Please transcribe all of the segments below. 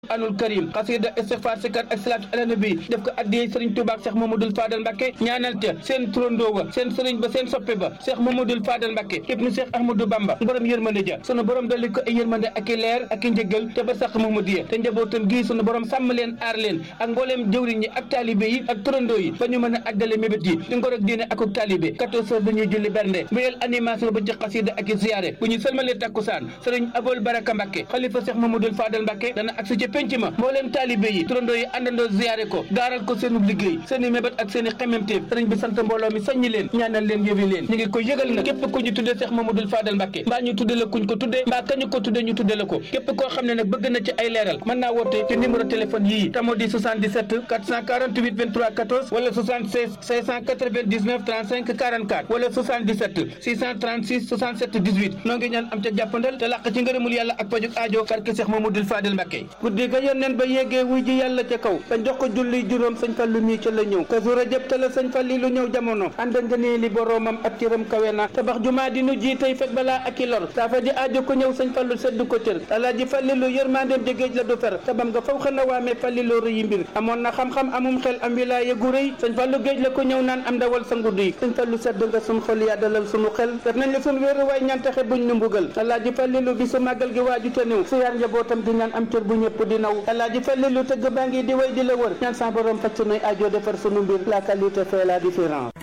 anul karim xasida istighfar sikar ak salaatu ala nabi def ko addiyee Serigne Touba ak Cheikh Mamadou Fadal Mbacké ñaanal ca seen turandoo wa seen Serigne ba seen soppe ba Cheikh Mamadou Fadal Mbacké ibnu Cheikh Ahmadou Bamba borom yërmande ja sunu borom dolli ko ay yërmande ak i leer ak i njëggal te ba sax Mamadou te njabootam gi sunu borom sàmm leen aar leen ak mbooleem jëwriñ yi ak taalibe yi ak turandoo yi ba ñu mën a àggale mébét yi di ngor ak diine ak taalibe 14 heures dañuy julli bernde mbéyal animation ba ci xasida ak i ziyaare bu ñu sëlmalee takkusaan Serigne Abol Baraka Mbacké xalifa Cheikh Mamadou Fadal Mbacké dana agsi ci penc ma mbooleem taalibe yi turandoo yi àndandoo ziyaare ko gaaral ko seenu liggéey seeni mébét ak seeni xememteef sëriñ bi sant mbooloo mi saññi leen ñaanal leen yëwi leen ñu ngi koy yëgal nag képp ku ñu tudde Cheikh Mamadou Fadal Mbacké mbaa ñu tudde la kuñ ko tudde mbaa kañu ko tudde ñu tudde la ko képp koo xam ne nag bëgg na ci ay leeral mën naa woote ci numéro téléphone yii tamo di 77 448 23 14 wala 76 699 35 44 wala 77 636 67 18 noo ngi ñaan am ca jàppandal te làq ci ngërëmul yàlla ak pajuk aajo barke Cheikh Mamadou Fadal Mbacké guddi ga yónneen ba yéegee wuy ji yàlla ca kaw te jox ko julli juróom sëñ Fallu mii ca la ñëw Kazu Rajab te la sëñ Falli lu ñëw jamono ànd nga nee li boroomam ak tiram kawe na tabax jumaa di nu ji tey fekk balaa ak i lor saafa ji aajo ko ñëw sëñ Fallu seddu ko cër alaaji Fallilu yërmandeem ji géej la du fer tabam nga faw xën a waamee Fallilu rëyi mbir amoon na xam-xam amum xel am wilaaya gu rëy sëñ Fallu géej la ko ñëw naan am ndawal sa ngudd yi sëñ Fallu sedd nga sun xol yaa dalal sunu xel def nañ la sun wéeru waay ñaan taxe buñ nu mbugal alaaji Fallilu bi su màggal gi waaju te néew su yaar njabootam di ñaan am cër bu ñëpp di naw alaaji Fallilu tëgg baa ngi di way di la wër ñaan sa borom faj sunuy aajo defar sunu mbir la qualité fait la différence.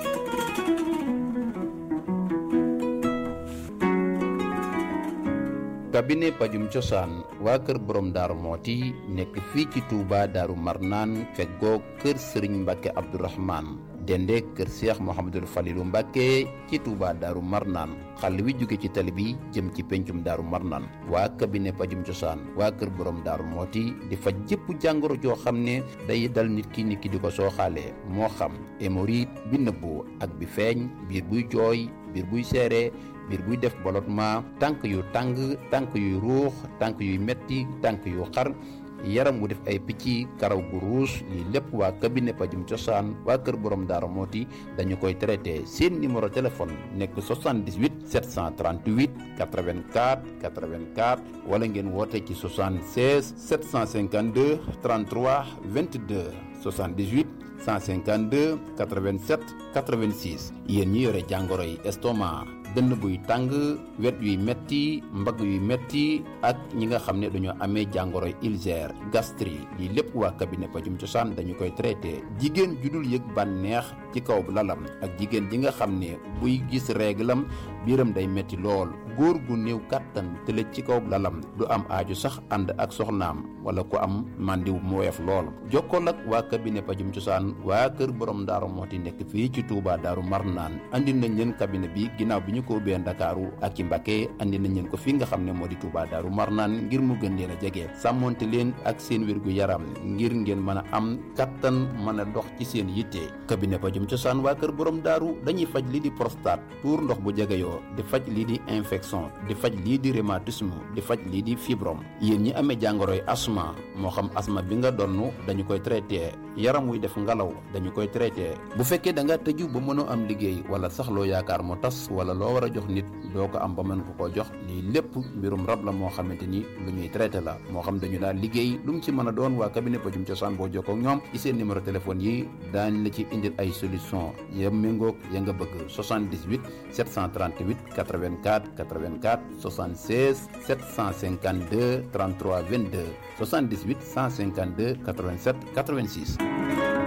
cabinet pajum cosaan waa kër borom daaru mooti nekk fii ci Touba daaru marnaan feggoo kër Serigne Mbacké Abdourahmane dende kër Cheikh Mouhamadoul Falilou Mbacké ci Touba daaru marnaan xàll wi jóge ci tali bi jëm ci pencum daaru marnaan waa cabinet pajum cosaan waa kër borom daaru mooti di faj jëpp jàngoro joo xam ne day dal nit ki di ko sooxaalee moo xam hémorroïde bi nëbbu ak bi feeñ biir buy jooy biir buy seere biir buy def ballottement tànk yu tàng tànk yuy ruux tànk yuy metti tànk yu xar yaram wu def ay picc karaw gu ruus lii lépp waa cabinet pajum cosaan waa kër borom daara mooti dañu koy traité seen numéro téléphone nekk 78 738 84 84 wala ngeen woote ci 76 752 33 22 78 152 87 86 yéen ñi yore jàngoro yi estomac dënn buy tàng wet yuy metti mbagg yuy metti ak ñi nga xam ne dañoo amee jàngoro ulcère gastrique lii lépp waa cabinet pajum cosaan dañu koy traité jigéen ju dul yëg bànneex ci kaw lalam ak jigéen ji nga xam ne buy gis réglam biiram day metti lool góor gu néew kàttan tëlëj ci kaw lalam du am aaju sax ànd ak soxnaam wala ku am màndiw mu weef lool jokkool ak waa cabinet pajum cosaan waa kër borom daaru mooti nekk fii ci Touba daaru marnaan andi nañ leen cabinet bi ginnaaw bi ñu ko ubbee Ndakaaru ak ci Mbacké andi nañ leen ko fii nga xam ne moo di Touba daaru marnaan ngir mu gën leen a jege sàmmonte leen ak seen wérgu yaram ngir ngeen mën a am kattan mën a dox ci seen yitte cabinet pajum cosaan waa kër borom daaru dañuy faj lii di prostate tuur ndox bu jegeyoo di faj lii di infection di faj lii di rhumatisme di faj lii di fibrome yéen ñi amee jàngoroy asma moo xam asma bi nga donnu dañu koy traité yaram wuy def ngalaw dañu koy traité bu fekkee da nga tëju ba mënoo am liggéey wala sax loo yaakaar mu tas wala loo war a jox nit doo ko am ba mën ko koo jox lii lépp mbirum rab la moo xamante ni lu ñuy traité la moo xam dañu daal liggéey lu mu ci mën a doon waa cabinet pajum cosaan boo jokkoo ak ñoom ci seen numéro téléphone yi daañ la ci indil ay solution ya méngoog ya nga bëgg 78 738 84 84 76 752 33 22 78 152 87 86